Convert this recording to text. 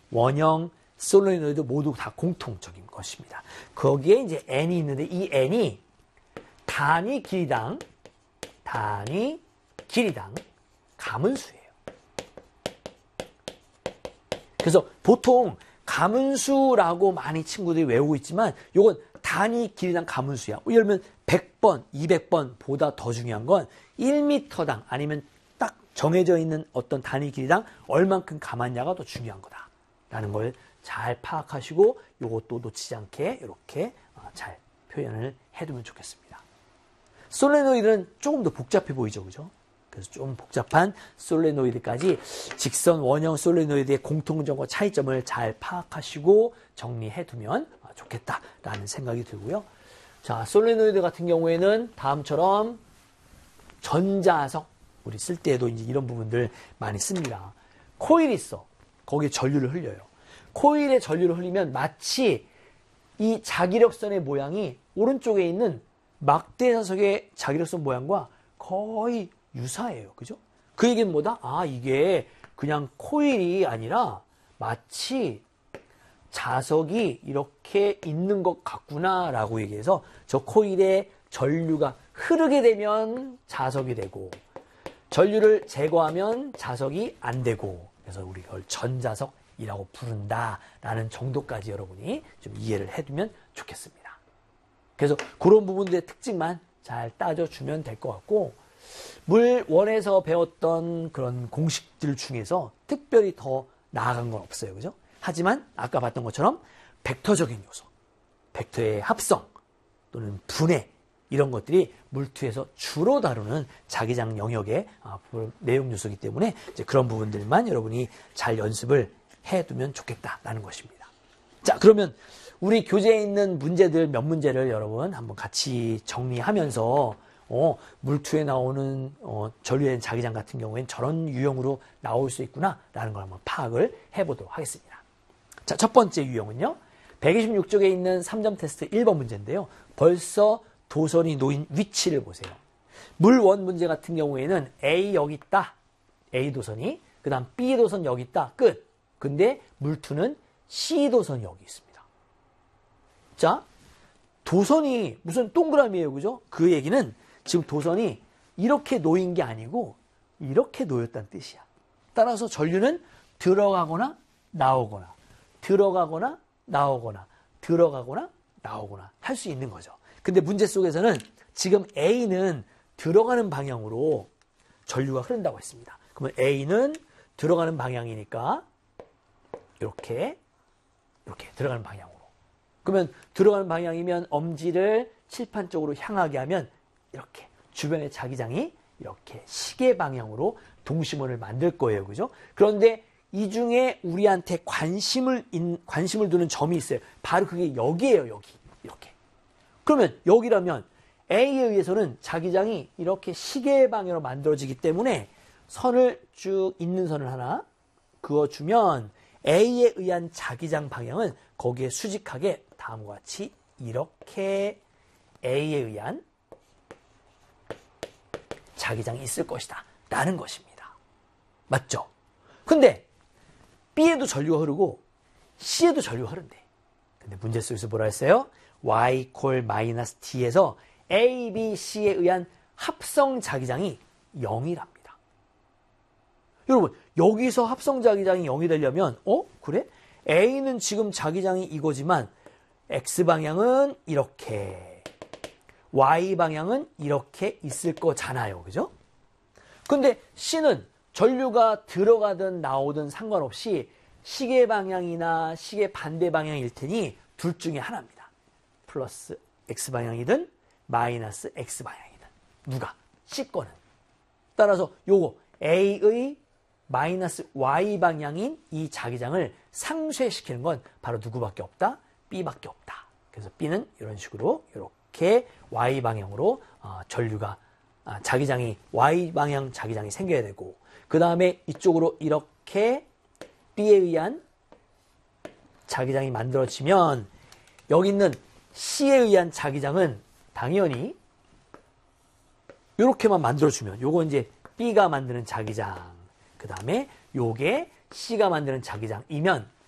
원형, 솔레노이드 모두 다 공통적인 것입니다. 거기에 이제 n이 있는데 이 n이 단위 길이당 가문수예요. 그래서 보통 가문수라고 많이 친구들이 외우고 있지만 이건 단위 길이당 가문수야. 예를 들면 100번, 200번보다 더 중요한 건 1m당 아니면 딱 정해져 있는 어떤 단위 길이당 얼만큼 감았냐가 더 중요한 거다라는 걸 잘 파악하시고 이것도 놓치지 않게 이렇게 잘 표현을 해두면 좋겠습니다. 솔레노이드는 조금 더 복잡해 보이죠, 그죠? 그래서 좀 복잡한 솔레노이드까지 직선 원형 솔레노이드의 공통점과 차이점을 잘 파악하시고 정리해두면 좋겠다라는 생각이 들고요. 자, 솔레노이드 같은 경우에는 다음처럼 전자석 우리 쓸 때에도 이제 이런 부분들 많이 씁니다. 코일이 있어. 거기에 전류를 흘려요. 코일에 전류를 흘리면 마치 이 자기력선의 모양이 오른쪽에 있는 막대자석의 자기력선 모양과 거의 유사해요. 그죠? 그 얘기는 뭐다? 아, 이게 그냥 코일이 아니라 마치 자석이 이렇게 있는 것 같구나 라고 얘기해서 저 코일에 전류가 흐르게 되면 자석이 되고 전류를 제거하면 자석이 안 되고 그래서 우리가 그걸 전자석이라고 부른다라는 정도까지 여러분이 좀 이해를 해두면 좋겠습니다. 그래서 그런 부분들의 특징만 잘 따져주면 될 것 같고 물원에서 배웠던 그런 공식들 중에서 특별히 더 나아간 건 없어요. 그죠? 하지만 아까 봤던 것처럼 벡터적인 요소, 벡터의 합성 또는 분해 이런 것들이 물투에서 주로 다루는 자기장 영역의 내용 요소이기 때문에 이제 그런 부분들만 여러분이 잘 연습을 해두면 좋겠다라는 것입니다. 자, 그러면 우리 교재에 있는 문제들 몇 문제를 여러분 한번 같이 정리하면서 물투에 나오는 전류된 자기장 같은 경우에는 저런 유형으로 나올 수 있구나라는 걸 한번 파악을 해보도록 하겠습니다. 자, 첫 번째 유형은요. 126쪽에 있는 3점 테스트 1번 문제인데요. 벌써 도선이 놓인 위치를 보세요. 물원 문제 같은 경우에는 A 여기 있다. A 도선이. 그 다음 B 도선 여기 있다. 끝. 근데 물투는 C 도선이 여기 있습니다. 자, 도선이 무슨 동그라미예요. 그죠? 그 얘기는 지금 도선이 이렇게 놓인 게 아니고 이렇게 놓였다는 뜻이야. 따라서 전류는 들어가거나 나오거나 들어가거나 나오거나 들어가거나 나오거나 할 수 있는 거죠. 근데 문제 속에서는 지금 A는 들어가는 방향으로 전류가 흐른다고 했습니다. 그러면 A는 들어가는 방향이니까 이렇게 들어가는 방향으로. 그러면 들어가는 방향이면 엄지를 칠판 쪽으로 향하게 하면 이렇게 주변의 자기장이 이렇게 시계 방향으로 동심원을 만들 거예요. 그죠? 그런데 이 중에 우리한테 관심을 두는 점이 있어요. 바로 그게 여기예요. 여기. 이렇게. 그러면 여기라면 A에 의해서는 자기장이 이렇게 시계 방향으로 만들어지기 때문에 선을 쭉 있는 선을 하나 그어주면 A에 의한 자기장 방향은 거기에 수직하게 다음과 같이 이렇게 A에 의한 자기장이 있을 것이다 라는 것입니다. 맞죠? 근데 B에도 전류가 흐르고 C에도 전류가 흐른대. 근데 문제 속에서 뭐라 했어요? Y 콜 마이너스 T에서 A, B, C에 의한 합성 자기장이 0이랍니다. 여러분, 여기서 합성 자기장이 0이 되려면 그래? A는 지금 자기장이 이거지만 X방향은 이렇게 Y방향은 이렇게 있을 거잖아요. 그죠? 근데 C는 전류가 들어가든 나오든 상관없이 시계 방향이나 시계 반대 방향일 테니 둘 중에 하나입니다. 플러스 X방향이든 마이너스 X방향이든. 누가? C 거는. 따라서 요거 A의 마이너스 Y방향인 이 자기장을 상쇄시키는 건 바로 누구밖에 없다? B밖에 없다. 그래서 B는 이런 식으로 이렇게 Y방향으로 전류가 자기장이 Y방향 자기장이 생겨야 되고 그 다음에 이쪽으로 이렇게 B에 의한 자기장이 만들어지면 여기 있는 C에 의한 자기장은 당연히 이렇게만 만들어주면 요거 이제 B가 만드는 자기장 그 다음에 요게 C가 만드는 자기장이면